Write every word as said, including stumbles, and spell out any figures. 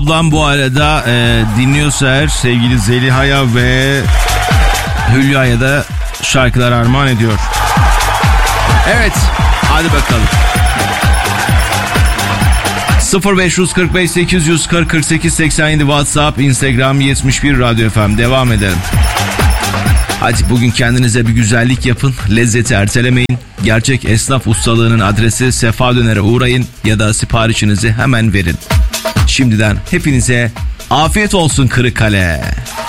Ablam bu arada e, dinliyorsa eğer sevgili Zeliha'ya ve Hülya'ya da şarkılar armağan ediyor. Evet, hadi bakalım. sıfır beş kırk beş sekiz yüz kırk kırk sekiz seksen yedi WhatsApp, Instagram yetmiş bir Radyo F M. Devam edelim. Hadi bugün kendinize bir güzellik yapın, lezzeti ertelemeyin. Gerçek esnaf ustalığının adresi Sefa Döner'e uğrayın ya da siparişinizi hemen verin. Şimdiden hepinize afiyet olsun Kırıkkale.